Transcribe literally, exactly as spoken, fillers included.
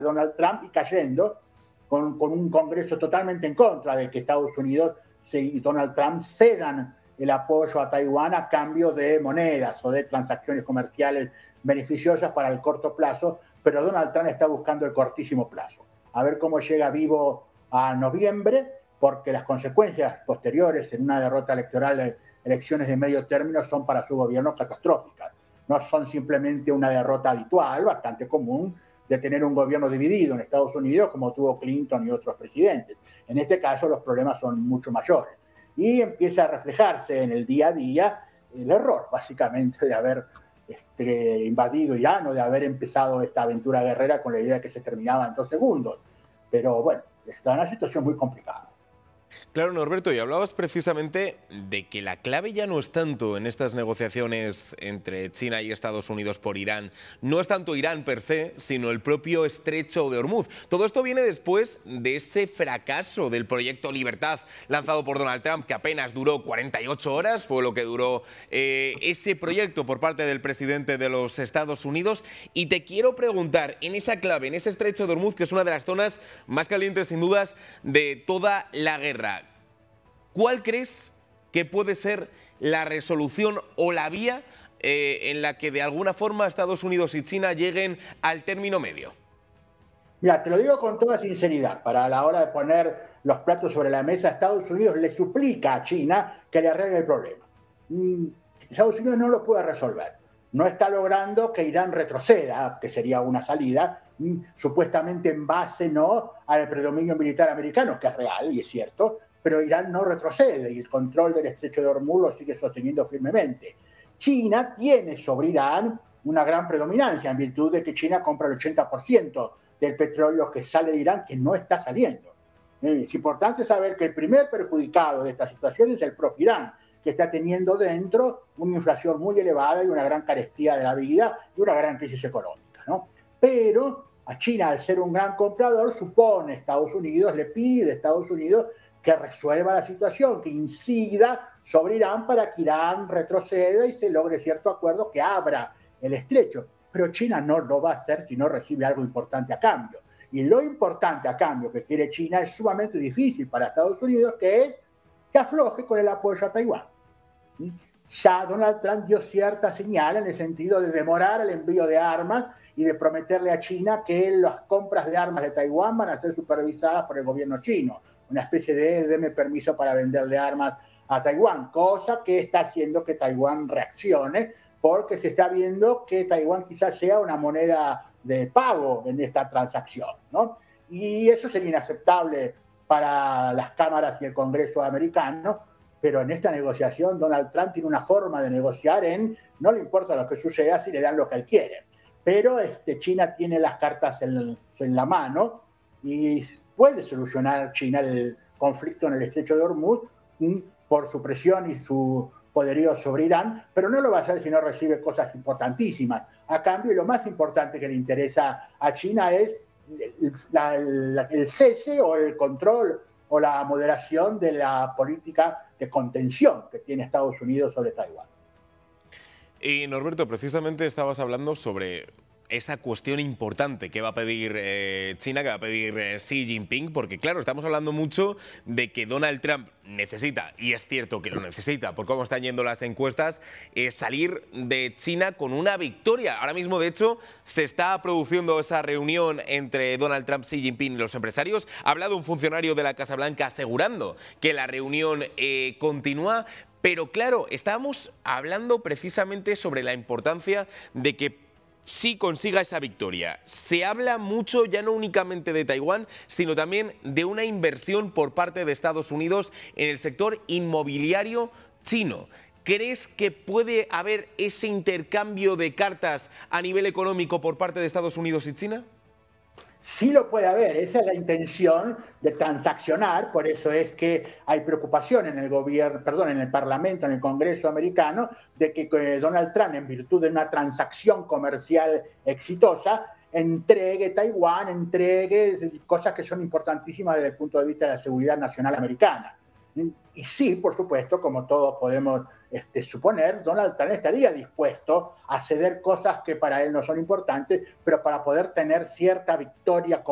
Donald Trump y cayendo con, con un Congreso totalmente en contra de que Estados Unidos y Donald Trump cedan el apoyo a Taiwán a cambio de monedas o de transacciones comerciales beneficiosas para el corto plazo, pero Donald Trump está buscando el cortísimo plazo. A ver cómo llega vivo a noviembre, porque las consecuencias posteriores en una derrota electoral de elecciones de medio término son para su gobierno catastróficas. No son simplemente una derrota habitual, bastante común, de tener un gobierno dividido en Estados Unidos, como tuvo Clinton y otros presidentes. En este caso, los problemas son mucho mayores. Y empieza a reflejarse en el día a día el error, básicamente, de haber este, invadido Irán o de haber empezado esta aventura guerrera con la idea de que se terminaba en dos segundos. Pero bueno, está en una situación muy complicada. Claro, Norberto, y hablabas precisamente de que la clave ya no es tanto en estas negociaciones entre China y Estados Unidos por Irán, no es tanto Irán per se, sino el propio estrecho de Hormuz. Todo esto viene después de ese fracaso del proyecto Libertad lanzado por Donald Trump, que apenas duró cuarenta y ocho horas, fue lo que duró eh, ese proyecto por parte del presidente de los Estados Unidos. Y te quiero preguntar, en esa clave, en ese estrecho de Hormuz, que es una de las zonas más calientes sin dudas de toda la guerra, ¿cuál crees que puede ser la resolución o la vía eh, en la que de alguna forma Estados Unidos y China lleguen al término medio? Mira, te lo digo con toda sinceridad, para la hora de poner los platos sobre la mesa, Estados Unidos le suplica a China que le arregle el problema. Estados Unidos no lo puede resolver. No está logrando que Irán retroceda, que sería una salida, supuestamente en base no al predominio militar americano, que es real y es cierto, pero Irán no retrocede y el control del estrecho de Hormuz lo sigue sosteniendo firmemente. China tiene sobre Irán una gran predominancia en virtud de que China compra el ochenta por ciento del petróleo que sale de Irán, que no está saliendo. Es importante saber que el primer perjudicado de esta situación es el propio Irán, que está teniendo dentro una inflación muy elevada y una gran carestía de la vida y una gran crisis económica, ¿no? Pero a China, al ser un gran comprador, supone Estados Unidos, le pide a Estados Unidos que resuelva la situación, que incida sobre Irán para que Irán retroceda y se logre cierto acuerdo que abra el estrecho. Pero China no lo va a hacer si no recibe algo importante a cambio. Y lo importante a cambio que quiere China es sumamente difícil para Estados Unidos, que es que afloje con el apoyo a Taiwán. Ya Donald Trump dio cierta señal en el sentido de demorar el envío de armas y de prometerle a China que las compras de armas de Taiwán van a ser supervisadas por el gobierno chino. Una especie de deme permiso para venderle armas a Taiwán, cosa que está haciendo que Taiwán reaccione, porque se está viendo que Taiwán quizás sea una moneda de pago en esta transacción, ¿no? Y eso sería inaceptable para las cámaras y el Congreso americano, pero en esta negociación Donald Trump tiene una forma de negociar en no le importa lo que suceda si le dan lo que él quiere, pero este, China tiene las cartas en, en la mano y puede solucionar China el conflicto en el estrecho de Hormuz por su presión y su poderío sobre Irán, pero no lo va a hacer si no recibe cosas importantísimas. A cambio, lo más importante que le interesa a China es la, la, el cese o el control o la moderación de la política de contención que tiene Estados Unidos sobre Taiwán. Y Norberto, precisamente estabas hablando sobre esa cuestión importante que va a pedir eh, China, que va a pedir eh, Xi Jinping, porque claro, estamos hablando mucho de que Donald Trump necesita, y es cierto que lo necesita por cómo están yendo las encuestas, eh, salir de China con una victoria. Ahora mismo, de hecho, se está produciendo esa reunión entre Donald Trump, Xi Jinping y los empresarios. Ha hablado un funcionario de la Casa Blanca asegurando que la reunión eh, continúa. Pero claro, estábamos hablando precisamente sobre la importancia de que sí consiga esa victoria. Se habla mucho ya no únicamente de Taiwán, sino también de una inversión por parte de Estados Unidos en el sector inmobiliario chino. ¿Crees que puede haber ese intercambio de cartas a nivel económico por parte de Estados Unidos y China? Sí lo puede haber, esa es la intención de transaccionar, por eso es que hay preocupación en el gobierno, perdón, en el Parlamento, en el Congreso americano, de que Donald Trump, en virtud de una transacción comercial exitosa, entregue Taiwán, entregue cosas que son importantísimas desde el punto de vista de la seguridad nacional americana. Y sí, por supuesto, como todos podemos este, suponer, Donald Trump estaría dispuesto a ceder cosas que para él no son importantes, pero para poder tener cierta victoria